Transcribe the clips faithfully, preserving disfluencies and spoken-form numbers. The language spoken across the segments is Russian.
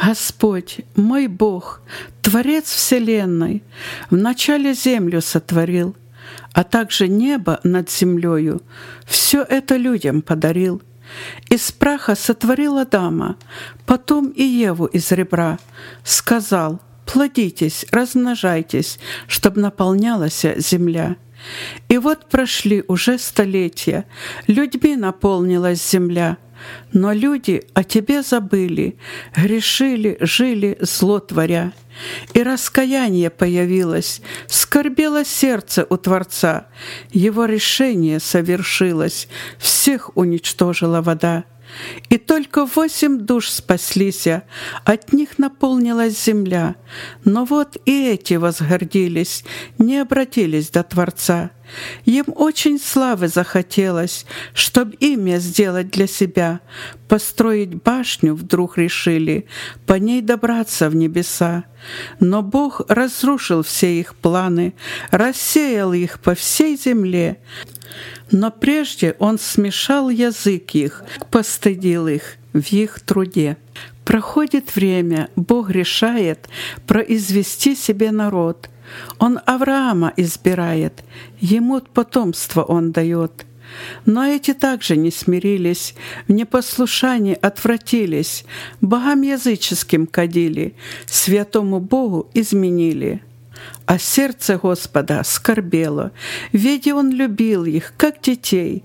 Господь, мой Бог, Творец вселенной, вначале землю сотворил, а также небо над землею, все это людям подарил. Из праха сотворил Адама, потом и Еву из ребра. Сказал: плодитесь, размножайтесь, чтоб наполнялась земля. И вот прошли уже столетия, людьми наполнилась земля. Но люди о Тебе забыли, грешили, жили, зло творя. И раскаяние появилось, скорбело сердце у Творца. Его решение совершилось, всех уничтожила вода. И только восемь душ спаслись, от них наполнилась земля. Но вот и эти возгордились, не обратились до Творца. Им очень славы захотелось, чтоб имя сделать для себя. Построить башню вдруг решили, по ней добраться в небеса. Но Бог разрушил все их планы, рассеял их по всей земле. Но прежде Он смешал язык их, постыдил их в их труде. Проходит время, Бог решает произвести себе народ. Он Авраама избирает, ему потомство Он дает. Но эти также не смирились, в непослушании отвратились, богам языческим кадили, святому Богу изменили. А сердце Господа скорбело, ведь Он любил их, как детей,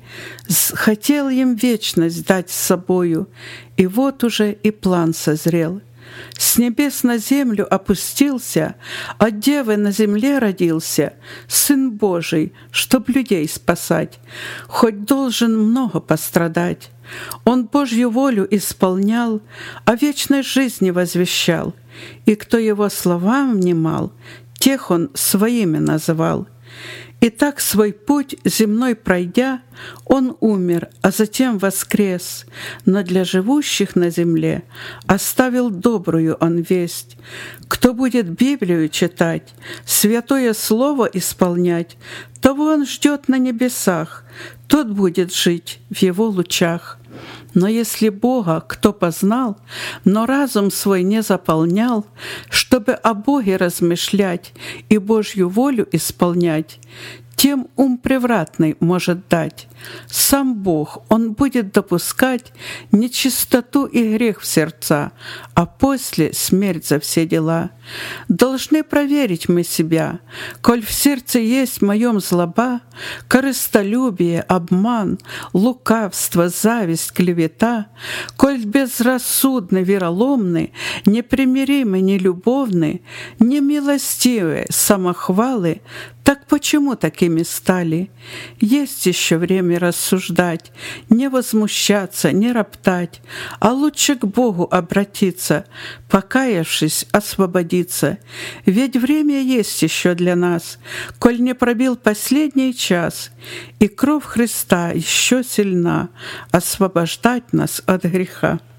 хотел им вечность дать с собою, и вот уже и план созрел. С небес на землю опустился, от девы на земле родился Сын Божий, чтоб людей спасать, хоть должен много пострадать. Он Божью волю исполнял, о вечной жизни возвещал, и кто Его словам внимал, тех Он своими называл. И так свой путь земной пройдя, Он умер, а затем воскрес, но для живущих на земле оставил добрую Он весть. Кто будет Библию читать, святое слово исполнять, того Он ждет на небесах, тот будет жить в Его лучах. Но если Бога кто познал, но разум свой не заполнял, чтобы о Боге размышлять и Божью волю исполнять, тем ум превратный может дать. Сам Бог, Он будет допускать нечистоту и грех в сердца, а после смерть за все дела. Должны проверить мы себя, коль в сердце есть моем злоба, корыстолюбие, обман, лукавство, зависть, клевета, коль безрассудны, вероломны, непримиримы, нелюбовны, немилостивы, самохвалы, так почему такими стали? Есть еще время рассуждать, не возмущаться, не роптать, а лучше к Богу обратиться, покаявшись, освободиться. Ведь время есть еще для нас, коль не пробил последний час, и кровь Христа еще сильна освобождать нас от греха.